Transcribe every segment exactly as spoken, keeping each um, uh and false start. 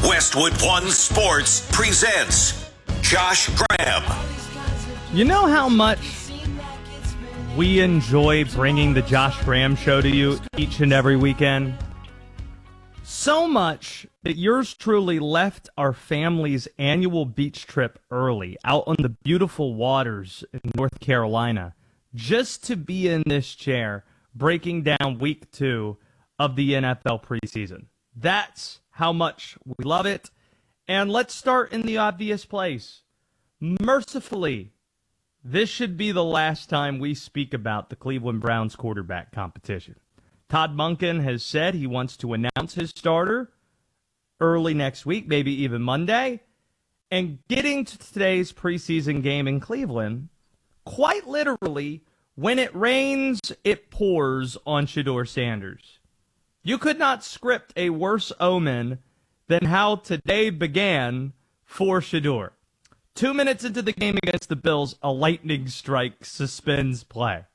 Westwood One Sports presents Josh Graham. You know how much we enjoy bringing the Josh Graham Show to you each and every weekend? So much that yours truly left our family's annual beach trip early out on the beautiful waters in North Carolina just to be in this chair breaking down week two of the N F L preseason. That's how much we love it. And let's start in the obvious place. Mercifully, this should be the last time we speak about the Cleveland Browns quarterback competition. Todd Monken has said he wants to announce his starter early next week, maybe even Monday. And getting to today's preseason game in Cleveland, quite literally, when it rains, it pours on Shedeur Sanders. You could not script a worse omen than how today began for Shedeur. Two minutes into the game against the Bills, a lightning strike suspends play.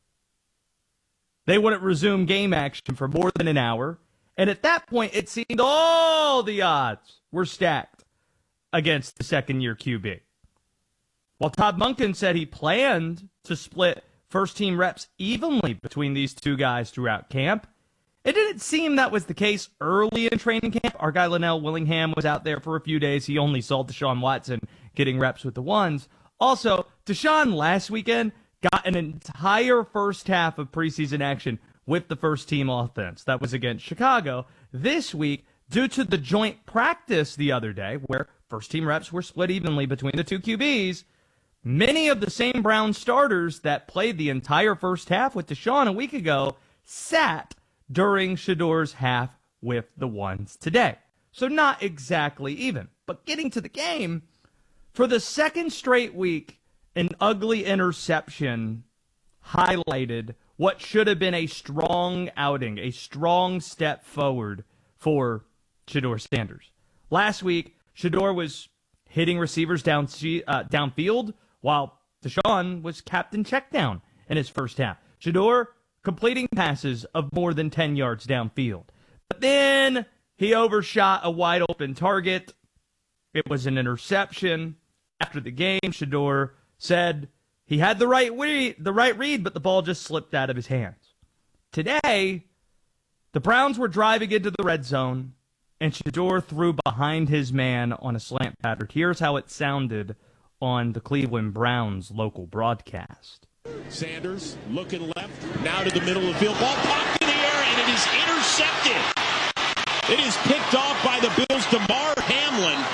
They wouldn't resume game action for more than an hour, and at that point, it seemed all the odds were stacked against the second-year Q B. While Todd Monken said he planned to split first-team reps evenly between these two guys throughout camp, it didn't seem that was the case early in training camp. Our guy Linnell Willingham was out there for a few days. He only saw Deshaun Watson getting reps with the ones. Also, Deshaun last weekend got an entire first half of preseason action with the first-team offense. That was against Chicago. This week, due to the joint practice the other day, where first-team reps were split evenly between the two Q Bs, many of the same Brown starters that played the entire first half with Deshaun a week ago sat during Shedeur's half with the ones today. So not exactly even. But getting to the game, for the second straight week, an ugly interception highlighted what should have been a strong outing, a strong step forward for Shedeur Sanders. Last week, Shedeur was hitting receivers down uh, downfield, while Deshaun was captain checkdown in his first half. Shedeur completing passes of more than ten yards downfield. But then he overshot a wide open target. It was an interception. After the game, Shedeur said he had the right read, the right read, but the ball just slipped out of his hands. Today, the Browns were driving into the red zone, and Shedeur threw behind his man on a slant pattern. Here's how it sounded on the Cleveland Browns local broadcast. Sanders looking left, now to the middle of the field. Ball popped in the air, and it is intercepted. It is picked off by the Bills' DeMar Hamlin,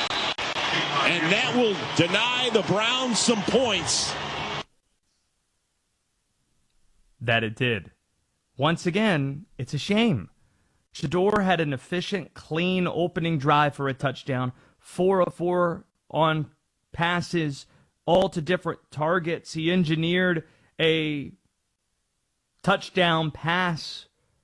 and that will deny the Browns some points. That it did. Once again, it's a shame. Shedeur had an efficient, clean opening drive for a touchdown, four of four on passes, all to different targets. He engineered a touchdown pass.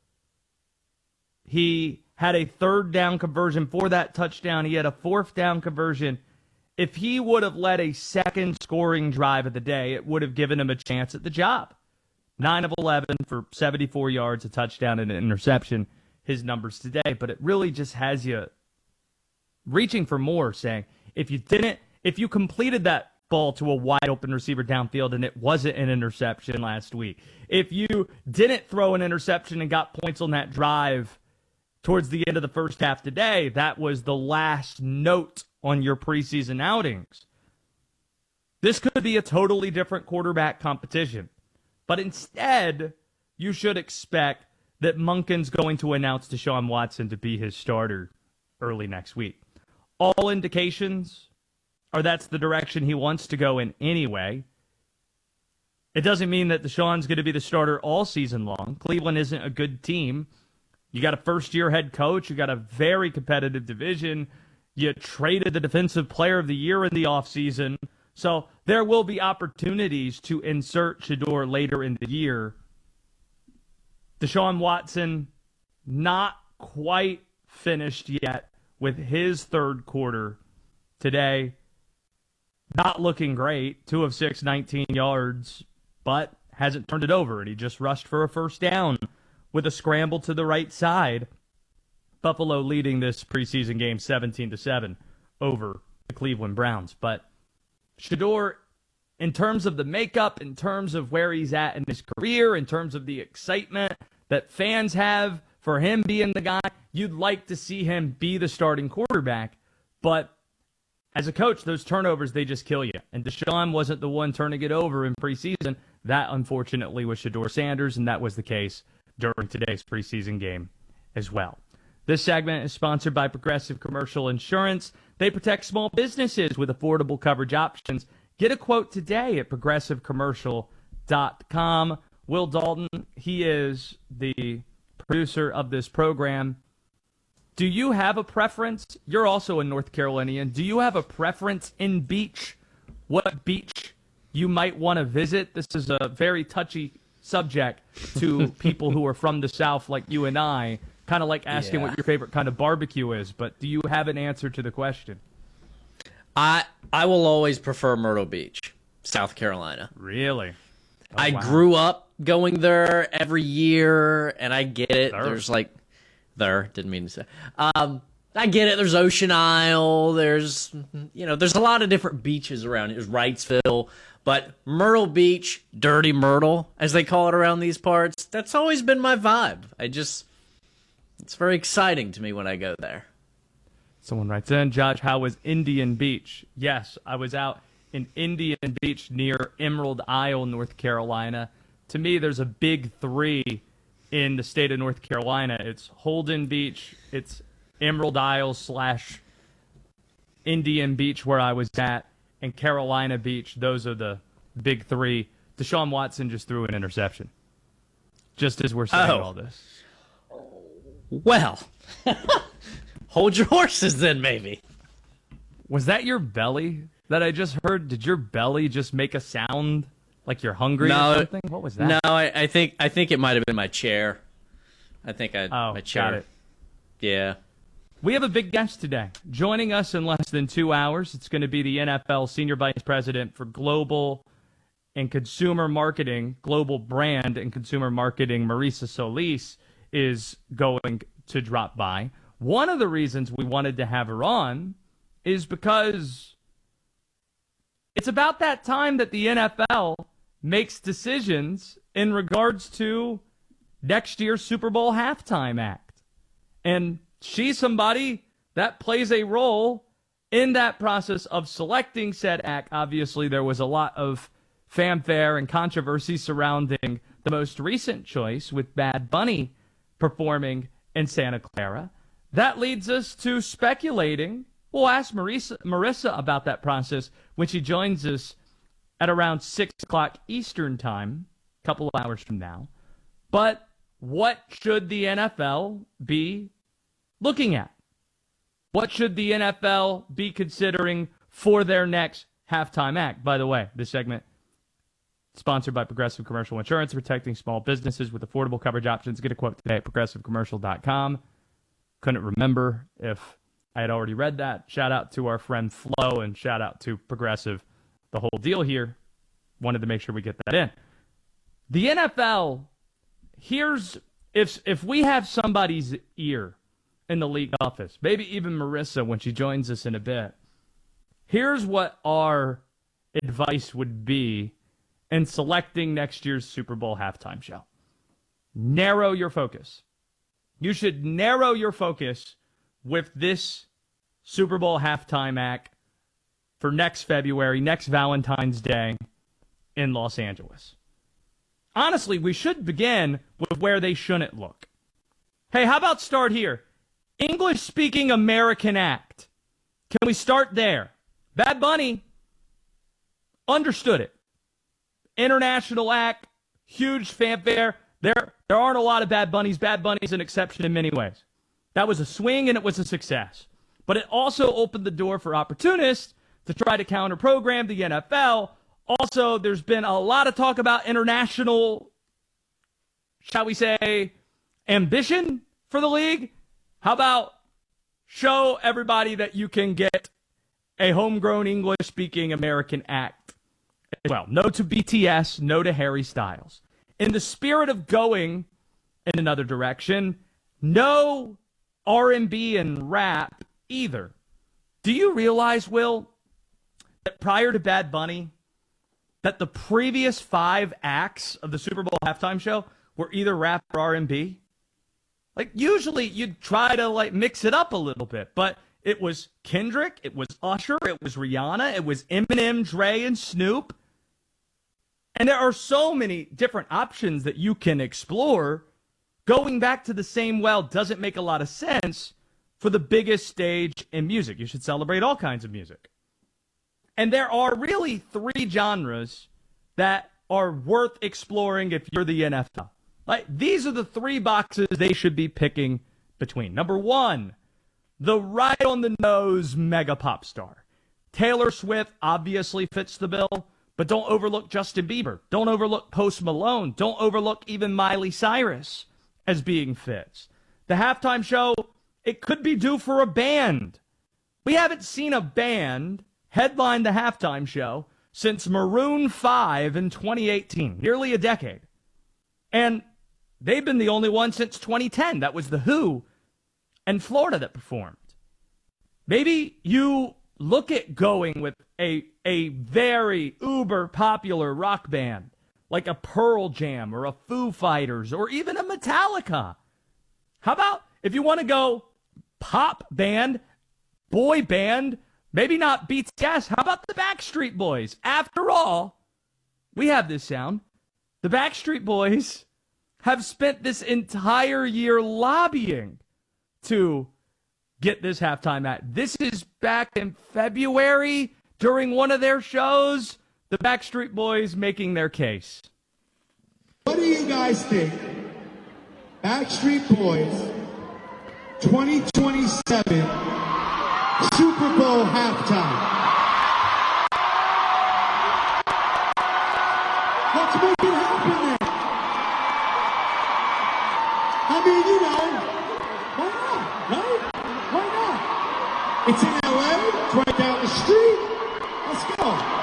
He had a third down conversion for that touchdown. He had a fourth down conversion. If he would have led a second scoring drive of the day, it would have given him a chance at the job. nine of eleven for seventy-four yards, a touchdown, and an interception, his numbers today. But it really just has you reaching for more, saying, if you didn't, if you completed that ball to a wide open receiver downfield and it wasn't an interception last week, if you didn't throw an interception and got points on that drive towards the end of the first half today, that was the last note on your preseason outings. This could be a totally different quarterback competition. But instead, you should expect that Monken's going to announce Deshaun Watson to be his starter early next week. All indications or that's the direction he wants to go in anyway. It doesn't mean that Deshaun's going to be the starter all season long. Cleveland isn't a good team. You got a first-year head coach. You got a very competitive division. You traded the defensive player of the year in the offseason. So there will be opportunities to insert Shedeur later in the year. Deshaun Watson, not quite finished yet with his third quarter today. Not looking great. Two of six, nineteen yards, but hasn't turned it over. And he just rushed for a first down with a scramble to the right side Buffalo leading this preseason game seventeen to seven over the Cleveland Browns. But Shedeur, in terms of the makeup, in terms of where he's at in his career, in terms of the excitement that fans have for him being the guy, you'd like to see him be the starting quarterback. But as a coach, those turnovers, they just kill you. And Deshaun wasn't the one turning it over in preseason. That, unfortunately, was Shedeur Sanders, and that was the case during today's preseason game as well. This segment is sponsored by Progressive Commercial Insurance. They protect small businesses with affordable coverage options. Get a quote today at progressive commercial dot com. Will Dalton, he is the producer of this program. Do you have a preference? You're also a North Carolinian. Do you have a preference in beach? What beach you might want to visit? This is a very touchy subject to people who are from the South like you and I, kind of like asking Yeah. what your favorite kind of barbecue is. But do you have an answer to the question? I I will always prefer Myrtle Beach, South Carolina. Really? Oh, I wow. grew up going there every year, and I get it. There. There's like, there, didn't mean to say. Um, I get it. There's Ocean Isle. There's, you know, there's a lot of different beaches around here. There's Wrightsville. But Myrtle Beach, Dirty Myrtle, as they call it around these parts, that's always been my vibe. I just, it's very exciting to me when I go there. Someone writes in, Josh, how was Indian Beach? Yes, I was out in Indian Beach near Emerald Isle, North Carolina. To me, there's a big three in the state of North Carolina. It's Holden Beach, it's Emerald Isle slash Indian Beach where I was at, and Carolina Beach. Those are the big three. Deshaun Watson just threw an interception, just as we're saying Oh. all this. Well, hold your horses then, maybe. Was that your belly that I just heard? Did your belly just make a sound like you're hungry No, or something? What was that? No, I, I think I think it might have been my chair. I think I Oh, my chair. got it. Yeah. We have a big guest today. Joining us in less than two hours, it's going to be the N F L Senior Vice President for Global and Consumer Marketing, Global Brand and Consumer Marketing, Marisa Solis, is going to drop by. One of the reasons we wanted to have her on is because it's about that time that the N F L makes decisions in regards to next year's Super Bowl halftime act. And she's somebody that plays a role in that process of selecting said act. Obviously, there was a lot of fanfare and controversy surrounding the most recent choice with Bad Bunny performing in Santa Clara. That leads us to speculating. We'll ask Marisa, Marisa about that process when she joins us at around six o'clock Eastern time, a couple of hours from now. But what should the N F L be looking at? What should the N F L be considering for their next halftime act? By the way, this segment sponsored by Progressive Commercial Insurance, protecting small businesses with affordable coverage options. Get a quote today at progressive commercial dot com. Couldn't remember if I had already read that. Shout out to our friend Flo and shout out to Progressive. The whole deal here. Wanted to make sure we get that in. The N F L, here's, if if we have somebody's ear in the league office, maybe even Marisa when she joins us in a bit, here's what our advice would be in selecting next year's Super Bowl halftime show. Narrow your focus. You should narrow your focus with this Super Bowl halftime act for next February, next Valentine's Day in Los Angeles. Honestly, we should begin with where they shouldn't look. Hey, how about start here? English-speaking American act. Can we start there? Bad Bunny understood it. International act, huge fanfare. There, there aren't a lot of Bad Bunnies. Bad Bunny's an exception in many ways. That was a swing and it was a success. But it also opened the door for opportunists to try to counter-program the N F L. Also, there's been a lot of talk about international, shall we say, ambition for the league. How about show everybody that you can get a homegrown English-speaking American act as well? No to B T S, no to Harry Styles. In the spirit of going in another direction, no R and B and rap either. Do you realize, Will, that prior to Bad Bunny, that the previous five acts of the Super Bowl halftime show were either rap or R and B? Like, usually you'd try to, like, mix it up a little bit, but it was Kendrick, it was Usher, it was Rihanna, it was Eminem, Dre, and Snoop. And there are so many different options that you can explore. Going back to the same well doesn't make a lot of sense for the biggest stage in music. You should celebrate all kinds of music. And there are really three genres that are worth exploring if you're the N F L. Like, these are the three boxes they should be picking between. Number one, the right-on-the-nose mega pop star. Taylor Swift obviously fits the bill, but don't overlook Justin Bieber. Don't overlook Post Malone. Don't overlook even Miley Cyrus as being fits. The halftime show, it could be due for a band. We haven't seen a band headline the halftime show since Maroon five in twenty eighteen, nearly a decade. And they've been the only one since twenty ten. That was The Who and Florida that performed. Maybe you look at going with a, a very uber popular rock band like a Pearl Jam or a Foo Fighters or even a Metallica. How about if you want to go pop band, boy band, maybe not B T S, how about the Backstreet Boys? After all, we have this sound. The Backstreet Boys have spent this entire year lobbying to get this halftime act. This is back in February during one of their shows. The Backstreet Boys making their case. What do you guys think? Backstreet Boys, twenty twenty-seven Super Bowl halftime. Let's make it happen then. I mean, you know, why not, right? Why not? It's in L A, it's right down the street. Let's go.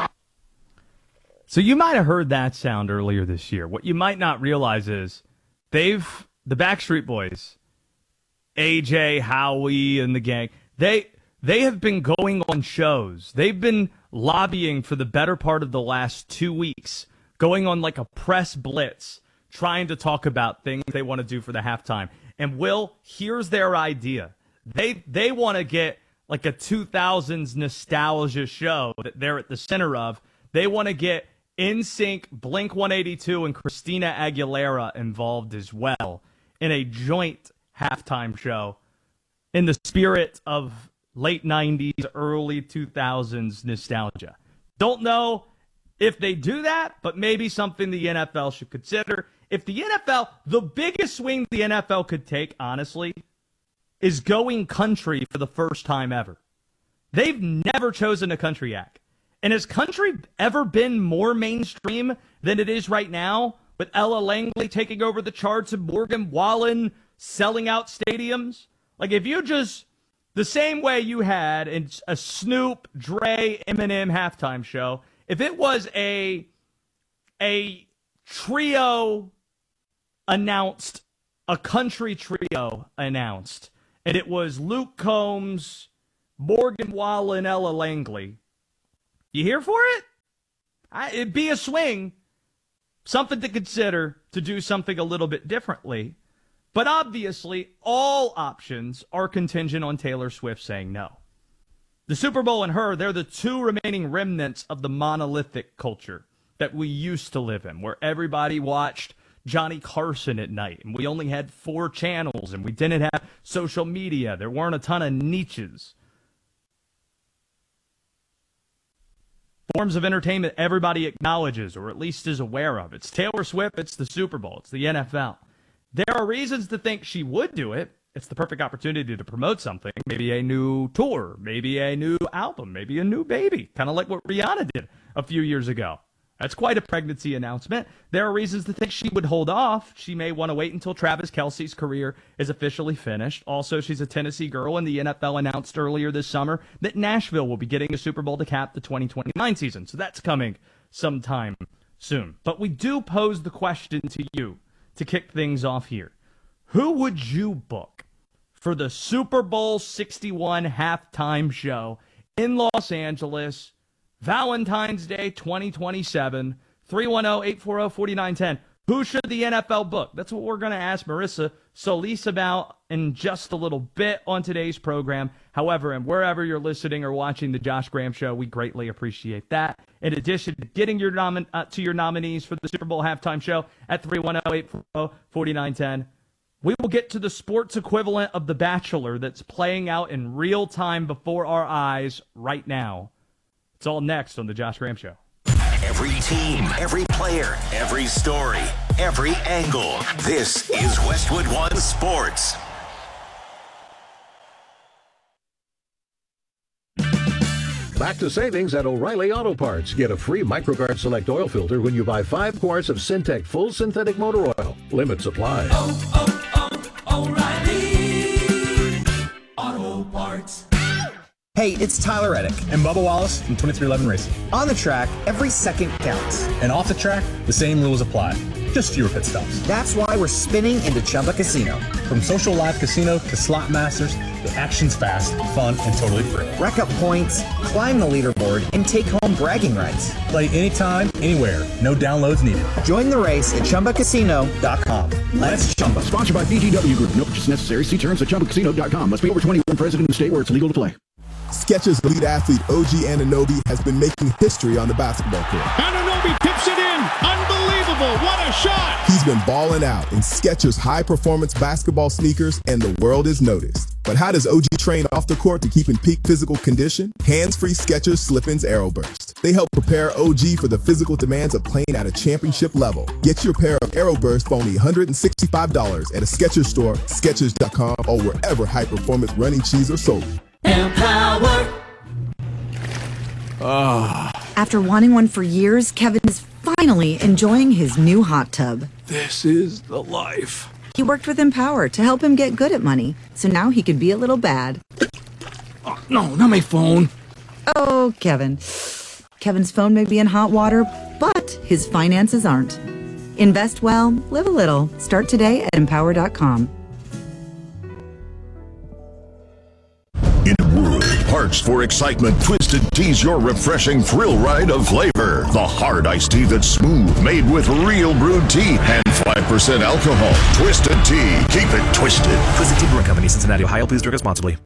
So you might have heard that sound earlier this year. What you might not realize is they've, the Backstreet Boys, A J, Howie, and the gang, they they have been going on shows. They've been lobbying for the better part of the last two weeks, going on like a press blitz, trying to talk about things they want to do for the halftime. And Will, here's their idea. They they want to get like a two thousands nostalgia show that they're at the center of. They want to get N Sync, Blink one eighty-two, and Christina Aguilera involved as well in a joint halftime show in the spirit of late nineties, early two thousands nostalgia. Don't know if they do that, but maybe something the N F L should consider. If the N F L, the biggest swing the N F L could take, honestly, is going country for the first time ever. They've never chosen a country act. And has country ever been more mainstream than it is right now, with Ella Langley taking over the charts and Morgan Wallen selling out stadiums? Like, if you just, the same way you had in a Snoop, Dre, Eminem halftime show, if it was a, a trio announced, a country trio announced, and it was Luke Combs, Morgan Wallen, Ella Langley, you here for it? I, it'd be a swing. Something to consider to do something a little bit differently. But obviously, all options are contingent on Taylor Swift saying no. The Super Bowl and her, they're the two remaining remnants of the monolithic culture that we used to live in, where everybody watched Johnny Carson at night, and we only had four channels, and we didn't have social media. There weren't a ton of niches. Forms of entertainment everybody acknowledges, or at least is aware of. It's Taylor Swift, it's the Super Bowl, it's the N F L. There are reasons to think she would do it. It's the perfect opportunity to promote something. Maybe a new tour, maybe a new album, maybe a new baby. Kind of like what Rihanna did a few years ago. That's quite a pregnancy announcement. There are reasons to think she would hold off. She may want to wait until Travis Kelce's career is officially finished. Also, she's a Tennessee girl, and the N F L announced earlier this summer that Nashville will be getting a Super Bowl to cap the twenty twenty-nine season. So that's coming sometime soon. But we do pose the question to you to kick things off here. Who would you book for the Super Bowl sixty-one halftime show in Los Angeles, Valentine's Day twenty twenty-seven. three one zero, eight four zero, four nine one zero. Who should the N F L book? That's what we're going to ask Marissa Solis about in just a little bit on today's program. However, and wherever you're listening or watching the Josh Graham Show, we greatly appreciate that. In addition to getting your nomin- uh, to your nominees for the Super Bowl halftime show at three one zero, eight four zero, four nine one zero, we will get to the sports equivalent of The Bachelor that's playing out in real time before our eyes right now. It's all next on the Josh Graham Show. Every team, every player, every story, every angle. This is Westwood One Sports. Back to savings at O'Reilly Auto Parts. Get a free MicroGuard Select oil filter when you buy five quarts of Syntec Full Synthetic Motor Oil. Limit supply. Oh, oh, oh, O'Reilly Auto Parts. Hey, it's Tyler Reddick and Bubba Wallace from twenty-three eleven Racing. On the track, every second counts. And off the track, the same rules apply. Just fewer pit stops. That's why we're spinning into Chumba Casino. From social live casino to slot masters, the action's fast, fun, and totally free. Rack up points, climb the leaderboard, and take home bragging rights. Play anytime, anywhere. No downloads needed. Join the race at Chumba Casino dot com. Let's Chumba. Sponsored by B G W Group. No purchase necessary. See terms at Chumba Casino dot com. Must be over twenty-one, present in the state where it's legal to play. Skechers lead athlete O G Anunoby has been making history on the basketball court. Anunoby tips it in. Unbelievable. What a shot. He's been balling out in Skechers high-performance basketball sneakers, and the world has noticed. But how does O G train off the court to keep in peak physical condition? Hands-free Skechers Slip-ins Aeroburst. They help prepare O G for the physical demands of playing at a championship level. Get your pair of Aeroburst for only one hundred sixty-five dollars at a Skechers store, Skechers dot com, or wherever high-performance running shoes are sold. Empower. Oh. After wanting one for years, Kevin is finally enjoying his new hot tub. This is the life. He worked with Empower to help him get good at money, so now he could be a little bad. Oh, no, not my phone. Oh, Kevin. Kevin's phone may be in hot water, but his finances aren't. Invest well, live a little. Start today at empower dot com. In a world parched for excitement, Twisted Tea's your refreshing thrill ride of flavor. The hard iced tea that's smooth, made with real brewed tea and five percent alcohol. Twisted Tea. Keep it twisted. Twisted Tea Brewing Company, Cincinnati, Ohio. Please drink responsibly.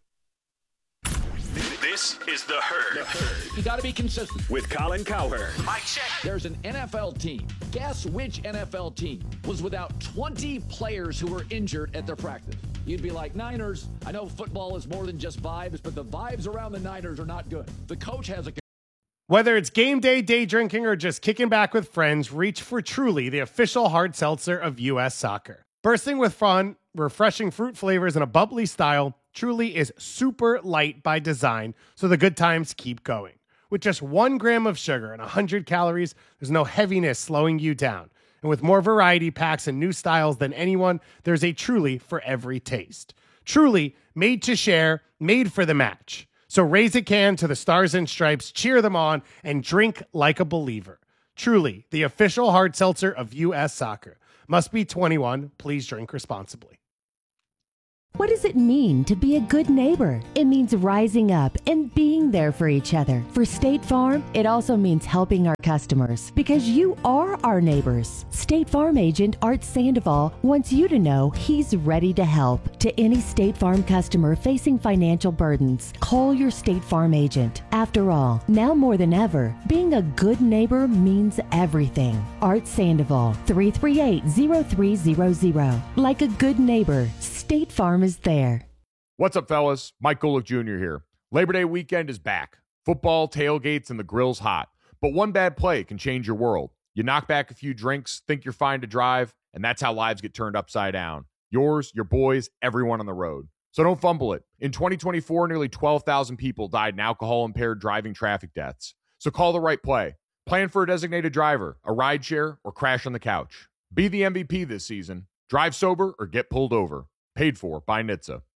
This is The Herd. The Herd. You got to be consistent. With Colin Cowherd. Mike check. There's an N F L team. Guess which N F L team was without twenty players who were injured at their practice? You'd be like, Niners. I know football is more than just vibes, but the vibes around the Niners are not good. The coach has a... Whether it's game day, day drinking, or just kicking back with friends, reach for Truly, the official hard seltzer of U S Soccer. Bursting with fun, refreshing fruit flavors, and a bubbly style, Truly is super light by design, so the good times keep going. With just one gram of sugar and one hundred calories, there's no heaviness slowing you down. And with more variety packs and new styles than anyone, there's a Truly for every taste. Truly, made to share, made for the match. So raise a can to the Stars and Stripes, cheer them on, and drink like a believer. Truly, the official hard seltzer of U S Soccer. Must be twenty-one. Please drink responsibly. What does it mean to be a good neighbor? It means rising up and being there for each other. For State Farm, it also means helping our customers because you are our neighbors. State Farm agent Art Sandoval wants you to know he's ready to help. To any State Farm customer facing financial burdens, call your State Farm agent. After all, now more than ever, being a good neighbor means everything. Art Sandoval, three three eight, zero three zero zero. Like a good neighbor, State Farm is there. What's up, fellas? Mike Golick Junior here. Labor Day weekend is back. Football, tailgates, and the grill's hot. But one bad play can change your world. You knock back a few drinks, think you're fine to drive, and that's how lives get turned upside down. Yours, your boys, everyone on the road. So don't fumble it. In twenty twenty-four, nearly twelve thousand people died in alcohol-impaired driving traffic deaths. So call the right play. Plan for a designated driver, a rideshare, or crash on the couch. Be the M V P this season. Drive sober or get pulled over. Paid for by N H T S A.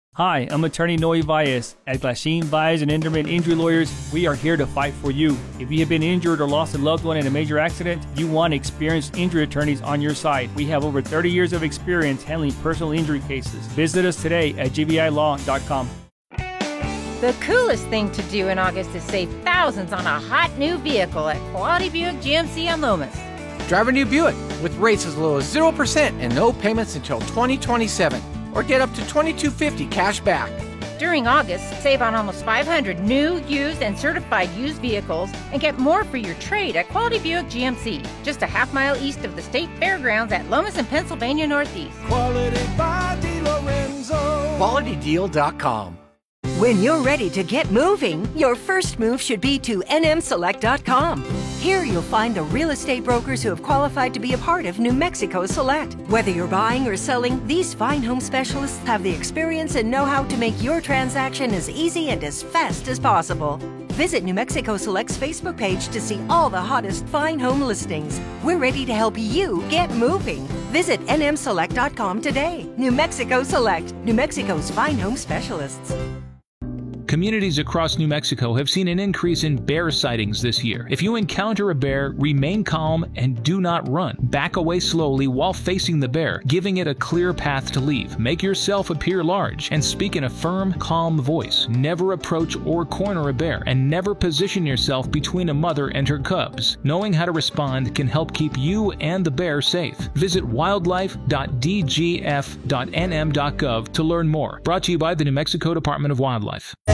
Hi, I'm attorney Noe Valles. At Glasheen, Valles and Enderman Injury Lawyers, we are here to fight for you. If you have been injured or lost a loved one in a major accident, you want experienced injury attorneys on your side. We have over thirty years of experience handling personal injury cases. Visit us today at g v i law dot com. The coolest thing to do in August is save thousands on a hot new vehicle at Quality Buick G M C on Loomis. Drive a new Buick with rates as low as zero percent and no payments until twenty twenty-seven. Or get up to twenty-two fifty cash back. During August, save on almost five hundred new, used, and certified used vehicles and get more for your trade at Quality Buick G M C, just a half mile east of the State Fairgrounds at Lomas and Pennsylvania Northeast. Quality by DeLorenzo. quality deal dot com. When you're ready to get moving, your first move should be to N M select dot com. Here you'll find the real estate brokers who have qualified to be a part of New Mexico Select. Whether you're buying or selling, these fine home specialists have the experience and know-how to make your transaction as easy and as fast as possible. Visit New Mexico Select's Facebook page to see all the hottest fine home listings. We're ready to help you get moving. Visit N M select dot com today. New Mexico Select, New Mexico's fine home specialists. Communities across New Mexico have seen an increase in bear sightings this year. If you encounter a bear, remain calm and do not run. Back away slowly while facing the bear, giving it a clear path to leave. Make yourself appear large and speak in a firm, calm voice. Never approach or corner a bear, and never position yourself between a mother and her cubs. Knowing how to respond can help keep you and the bear safe. Visit wildlife dot d g f dot n m dot gov to learn more. Brought to you by the New Mexico Department of Wildlife.